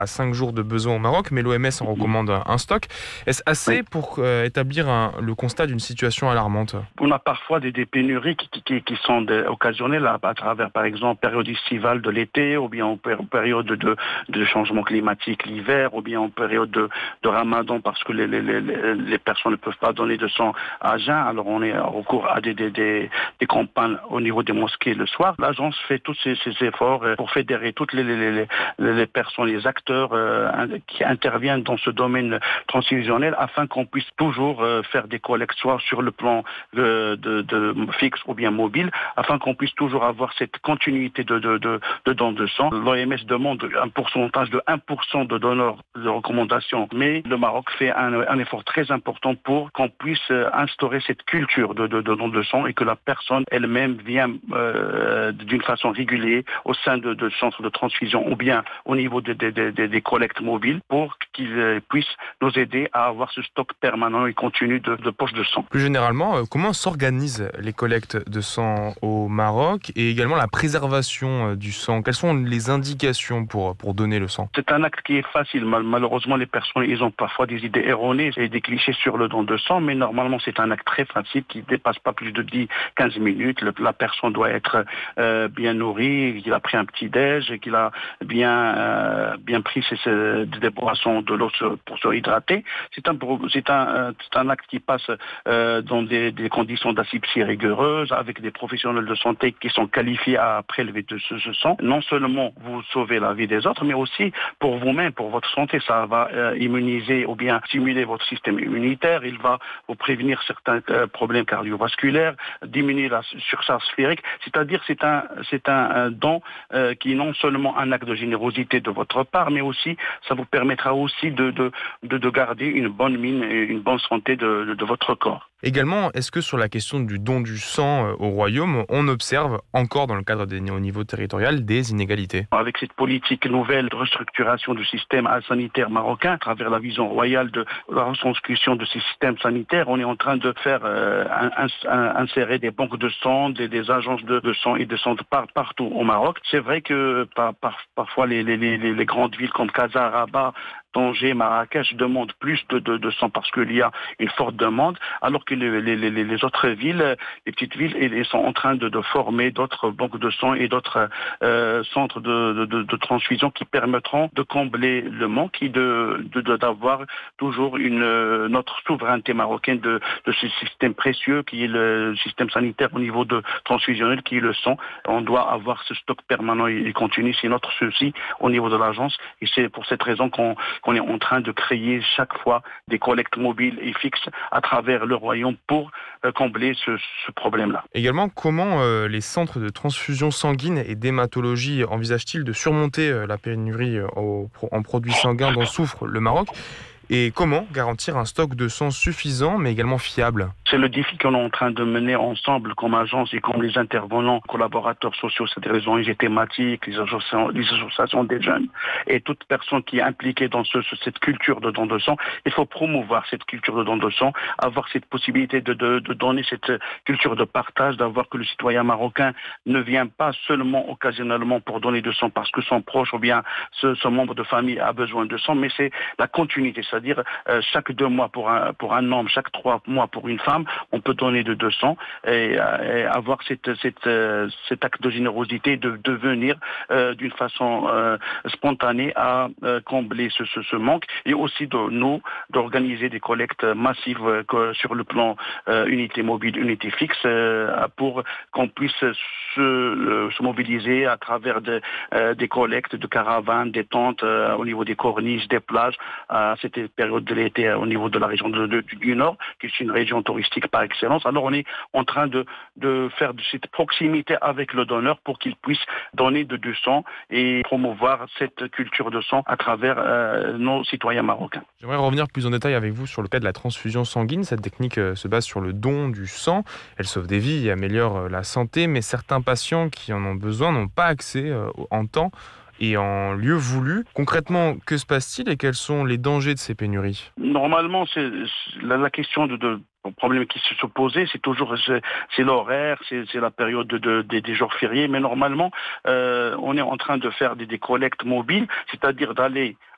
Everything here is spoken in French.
à 5 jours de besoin au Maroc, mais l'OMS en recommande un stock. Est-ce assez pour établir le constat d'une situation alarmante? On a parfois des pénuries qui sont occasionnelles à travers, par exemple, période estivale de l'été, ou bien en période de changement climatique l'hiver, ou bien en période de ramadan, parce que les personnes ne peuvent pas donner de sang à jeun. Alors on est recours à des campagnes au niveau des mosquées le soir. L'agence fait tous ces efforts pour fédérer toutes les personnes, les acteurs qui interviennent dans ce domaine transfusionnel, afin qu'on puisse toujours faire des collectes, soit sur le plan de fixe ou bien mobile, afin qu'on puisse toujours avoir cette continuité de dons de sang. L'OMS demande un pourcentage de 1% de donneurs de recommandation, mais le Maroc fait un effort très important pour qu'on puisse instaurer cette culture de dons de sang, et que la personne elle-même vienne d'une façon régulière au sein de centres de transfusion ou bien au niveau des collectes mobiles, pour qu'ils puissent nous aider à avoir ce stock permanent et continu de poches de sang. Plus généralement, comment s'organisent les collectes de sang au Maroc et également la préservation du sang? Quelles sont les indications pour donner le sang? C'est un acte qui est facile. Malheureusement, les personnes, ils ont parfois des idées erronées et des clichés sur le don de sang, mais normalement, c'est un acte très facile qui ne dépasse pas plus de 10-15 minutes. La personne doit être bien nourrie, qu'il a pris un petit déj, qu'il a bien pris des boissons, de l'eau pour se hydrater. C'est un acte qui passe dans des conditions d'asphyxie rigoureuses, avec des professionnels de santé qui sont qualifiés à prélever de ce sang. Non seulement vous sauvez la vie des autres, mais aussi pour vous-même, pour votre santé. Ça va immuniser ou bien stimuler votre système immunitaire. Il va vous prévenir certains problèmes cardiovasculaires, diminuer la surcharge sphérique. C'est-à-dire, c'est un don qui est non seulement un acte de générosité de votre part, mais aussi ça vous permettra aussi de garder une bonne mine et une bonne santé de votre corps. Également, est-ce que sur la question du don du sang au Royaume, on observe encore dans le cadre au niveau territorial des inégalités? Avec cette politique nouvelle de restructuration du système sanitaire marocain, à travers la vision royale de la reconstruction de ces systèmes sanitaires, on est en train de faire insérer des banques de sang, des agences de sang et de sang partout au Maroc. C'est vrai que parfois les grandes villes comme Casa, Rabat, Tanger, Marrakech demandent plus de sang parce qu'il y a une forte demande, alors que les autres villes, les petites villes, elles sont en train de former d'autres banques de sang et d'autres centres de transfusion qui permettront de combler le manque et d'avoir toujours notre souveraineté marocaine de ce système précieux qui est le système sanitaire au niveau de transfusionnel, qui est le sang. On doit avoir ce stock permanent et continu, c'est notre souci au niveau de l'agence, et c'est pour cette raison qu'on est en train de créer chaque fois des collectes mobiles et fixes à travers le royaume pour combler ce problème-là. Également, comment les centres de transfusion sanguine et d'hématologie envisagent-ils de surmonter la pénurie en produits sanguins dont souffre le Maroc? Et comment garantir un stock de sang suffisant mais également fiable? C'est le défi qu'on est en train de mener ensemble comme agence et comme les intervenants, collaborateurs sociaux, c'est-à-dire les ONG thématiques, les associations des jeunes et toute personne qui est impliquée dans cette culture de don de sang. Il faut promouvoir cette culture de don de sang, avoir cette possibilité de donner cette culture de partage, d'avoir que le citoyen marocain ne vient pas seulement occasionnellement pour donner de sang parce que son proche ou bien son membre de famille a besoin de sang, mais c'est la continuité, c'est-à-dire chaque 2 mois pour un homme, chaque 3 mois pour une femme, on peut donner de 200 et avoir cet acte de générosité de venir d'une façon spontanée à combler ce manque, et aussi d'organiser des collectes massives sur le plan unité mobile, unité fixe, pour qu'on puisse se mobiliser à travers des collectes de caravanes, des tentes au niveau des corniches, des plages, à cette période de l'été au niveau de la région du Nord, qui est une région touristique par excellence. Alors on est en train de faire de cette proximité avec le donneur pour qu'il puisse donner du sang et promouvoir cette culture de sang à travers nos citoyens marocains. J'aimerais revenir plus en détail avec vous sur le cas de la transfusion sanguine. Cette technique se base sur le don du sang. Elle sauve des vies et améliore la santé, mais certains patients qui en ont besoin n'ont pas accès en temps et en lieu voulu. Concrètement, que se passe-t-il et quels sont les dangers de ces pénuries? Normalement, c'est la question le problème qui se posait, c'est l'horaire, c'est la période des jours fériés, mais normalement, on est en train de faire des collectes mobiles, c'est-à-dire d'aller